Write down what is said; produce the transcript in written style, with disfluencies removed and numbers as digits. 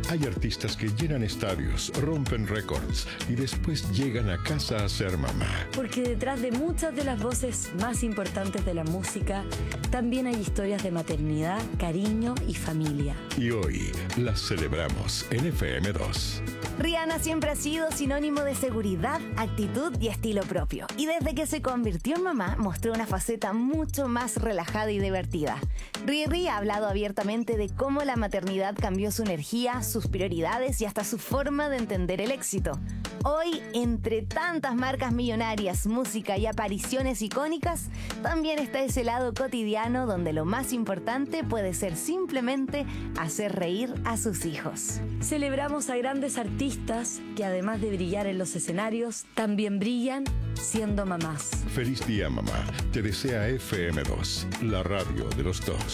Hay artistas que llenan estadios, rompen récords y después llegan a casa a ser mamá. Porque detrás de muchas de las voces más importantes de la música, también hay historias de maternidad, cariño y familia. Y hoy las celebramos en FM2. Rihanna siempre ha sido sinónimo de seguridad, actitud y estilo propio. Y desde que se convirtió en mamá, mostró una faceta mucho más relajada y divertida. Riri ha hablado abiertamente de cómo la maternidad cambió su energía, sus prioridades y hasta su forma de entender el éxito. Hoy, entre tantas marcas millonarias, música y apariciones icónicas, también está ese lado cotidiano donde lo más importante puede ser simplemente hacer reír a sus hijos. Celebramos a grandes artistas que, además de brillar en los escenarios, también brillan siendo mamás. Feliz día, mamá. Te desea FM2, la radio de los dos.